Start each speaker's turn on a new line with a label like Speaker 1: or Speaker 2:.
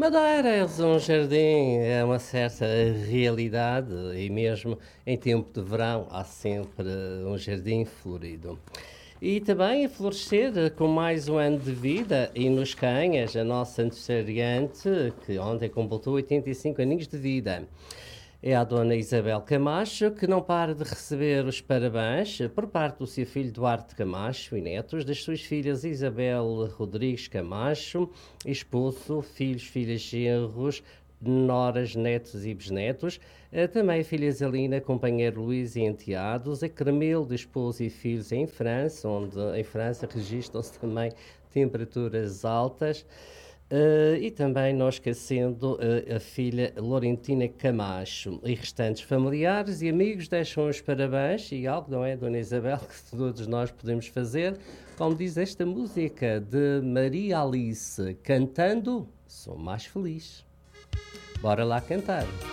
Speaker 1: Madeira é um jardim, é uma certa realidade e mesmo em tempo de verão há sempre um jardim florido. E também a florescer com mais um ano de vida e nos Canhas, a nossa aniversariante, que ontem completou 85 aninhos de vida. É a dona Isabel Camacho, que não para de receber os parabéns por parte do seu filho Duarte Camacho e netos, das suas filhas Isabel Rodrigues Camacho, esposo, filhos, filhas, genros, noras, netos e bisnetos, também a filha Zelina, companheiro Luís e enteados, a Carmelo de esposo e filhos em França, onde em França registram-se também temperaturas altas. E também não esquecendo a filha Laurentina Camacho e restantes familiares e amigos deixam os parabéns e algo, não é, Dona Isabel, que todos nós podemos fazer, como diz esta música de Maria Alice, cantando, sou mais feliz. Bora lá cantar.